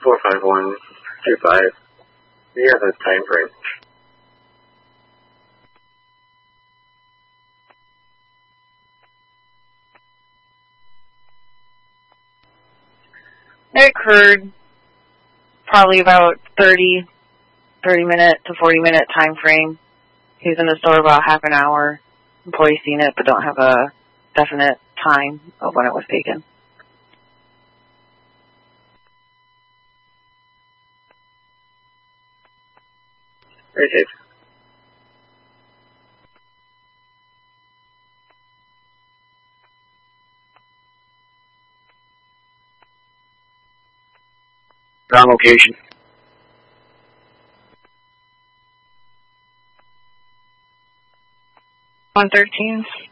45125. Do you have a time frame? It occurred probably about 30-minute to 40-minute time frame. He was in the store about half an hour. Employees seen it, but don't have a definite time of when it was taken. Okay. Ground location. 113.